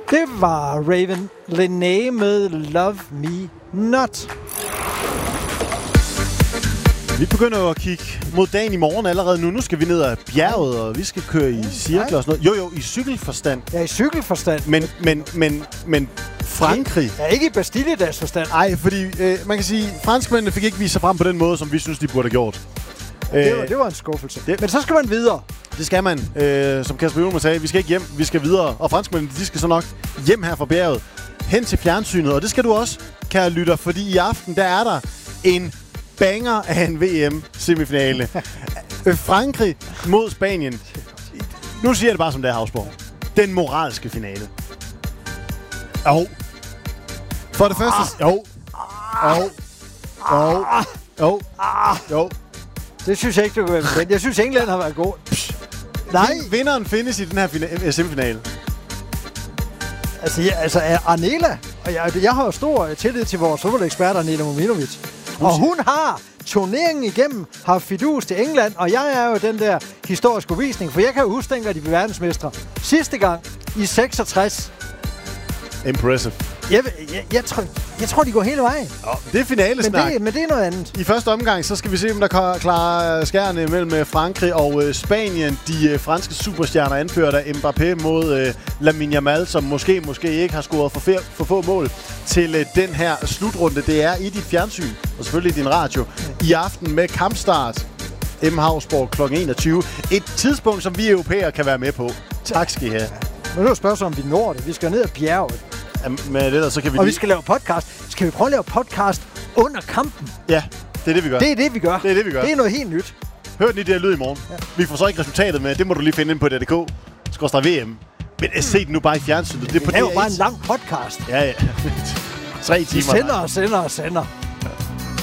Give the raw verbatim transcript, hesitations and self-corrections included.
Det var Raven Lené med Love Me Not. Vi begynder at kigge mod dagen i morgen allerede nu. Nu skal vi ned ad bjerget, og vi skal køre i cirkler og sådan noget. Jo, jo, i cykelforstand. Ja, i cykelforstand. Men, men, men, men Frankrig... Ja, ikke i Bastilledags forstand. Nej, fordi øh, man kan sige, franskmændene fik ikke vist sig frem på den måde, som vi synes, de burde have gjort. Det var, det var en skuffelse. Det, Men så skal man videre. Det skal man. Øh, som Kasper Hjulmand sagde, vi skal ikke hjem, vi skal videre. Og franskmændene, de skal så nok hjem her fra bjerget, hen til fjernsynet. Og det skal du også, kære lytter, fordi i aften, der er der en banger af en V M-semifinale. Frankrig mod Spanien. Nu siger jeg det bare som det er, Havsborg. Den moralske finale. Jo. For det første... Jo. Jo. Jo. Jo. Jo. Det synes jeg ikke, du kan være med. Jeg synes, England har været god. Nej. Vinderen findes i den her fina- semifinale. Altså, ja, altså Arnela, og jeg, jeg har jo stor tillid til vores fodboldekspert, Arnela Mominovic. Og hun har turneringen igennem, har fidus til England, og jeg er jo den der historiske uvisning, for jeg kan jo huske, dengang de blev verdensmestre. Sidste gang i seksogtres. Impressive. Jeg, jeg, jeg, tror, jeg tror, de går hele vejen. Oh, det er finalesnak. Men det, men det er noget andet. I første omgang, så skal vi se, om der klarer skærene mellem Frankrig og øh, Spanien. De øh, franske superstjerner anført af Mbappé mod øh, Lamine Yamal, som måske, måske ikke har scoret for, fer- for få mål til øh, den her slutrunde. Det er i dit fjernsyn, og selvfølgelig i din radio, i aften med kampstart. M. Havsborg klokken enogtyve. Et tidspunkt, som vi europæere kan være med på. Tak skal I have. Nu er det jo spørgsmål, om vi når det. Vi skal ned ad bjerget. Med det der, så kan vi og lige... vi skal lave podcast. Skal vi prøve at lave podcast under kampen? Ja, det er det, vi gør. Det er det, vi gør. Det er det, vi gør. Det er noget helt nyt. Hør den i det her lyd i morgen. Ja. Vi får så ikke resultatet med. Det må du lige finde ind på D D K. Skorstræk V M. Men se den nu bare i fjernsynet. Det er på det er jo bare en lang podcast. Ja, ja. Tre timer. Vi sender og sender og sender.